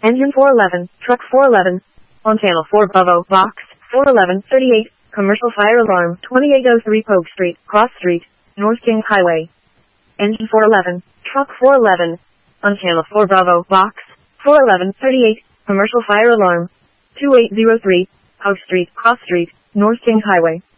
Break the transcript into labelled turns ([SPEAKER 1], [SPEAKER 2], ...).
[SPEAKER 1] Engine 411, Truck 411, on Channel 4 Bravo, Box 411, 38, Commercial Fire Alarm, 2803 Polk Street, Cross Street, North Kings Highway. Engine 411, Truck 411, on Channel 4 Bravo, Box 411, 38, Commercial Fire Alarm, 2803, Polk Street, Cross Street, North Kings Highway.